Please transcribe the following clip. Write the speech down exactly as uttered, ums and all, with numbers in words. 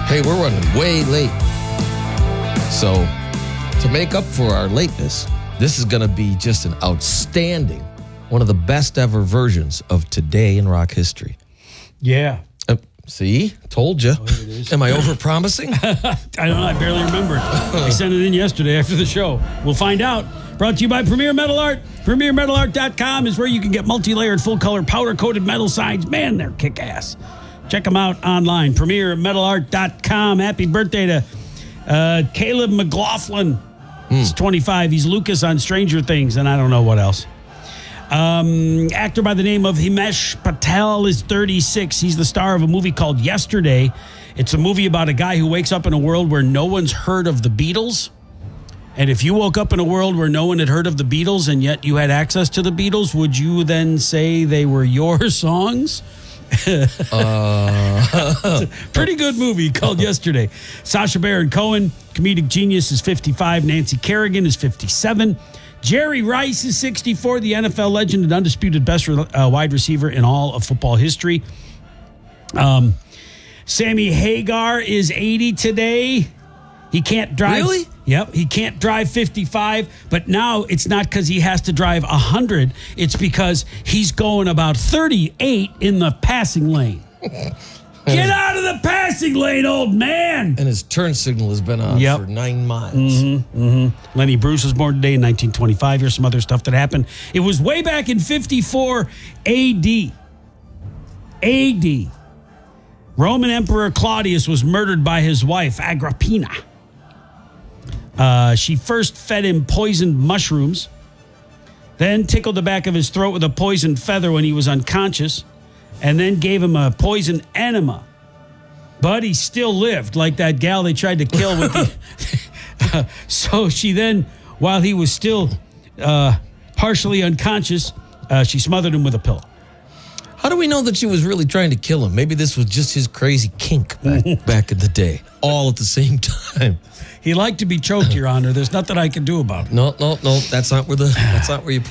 Hey, we're running way late. So, to make up for our lateness, this is going to be just an outstanding, one of the best ever versions of Today in Rock History. Yeah. Uh, see? Told you. Oh, here it is. Am I over-promising? I don't know. I barely remember it. I sent it in yesterday after the show. We'll find out. Brought to you by Premier Metal Art. Premier Metal Art dot com is where you can get multi-layered, full-color, powder-coated metal signs. Man, they're kick-ass. Check them out online. Premier Metal Art dot com. Happy birthday to uh, Caleb McLaughlin. Mm. He's twenty-five. He's Lucas on Stranger Things, and I don't know what else. Um, actor by the name of Himesh Patel is thirty-six. He's the star of a movie called Yesterday. It's a movie about a guy who wakes up in a world where no one's heard of the Beatles. And if you woke up in a world where no one had heard of the Beatles and yet you had access to the Beatles, would you then say they were your songs? uh. Pretty good movie called Yesterday. Sacha Baron Cohen, comedic genius, is fifty-five. Nancy Kerrigan is fifty-seven. Jerry Rice is sixty-four, the N F L legend and undisputed best uh, wide receiver in all of football history. Um, Sammy Hagar is eighty today. He can't drive. Really? Yep, he can't drive fifty-five, but now it's not because he has to drive one hundred. It's because he's going about thirty-eight in the passing lane. Get out of the passing lane, old man! And his turn signal has been on yep. for nine miles. Mm-hmm, mm-hmm. Lenny Bruce was born today in nineteen twenty-five. Here's some other stuff that happened. It was way back in fifty-four A D. A D. Roman Emperor Claudius was murdered by his wife, Agrippina. Uh, she first fed him poisoned mushrooms, then tickled the back of his throat with a poisoned feather when he was unconscious, and then gave him a poison enema. But he still lived, like that gal they tried to kill with the... uh, so she then, while he was still uh, partially unconscious, uh, she smothered him with a pillow. How do we know that she was really trying to kill him? Maybe this was just his crazy kink back, back in the day, all at the same time. He liked to be choked, Your Honor. There's nothing I can do about it. No, no, no. That's not where the. That's not where you put.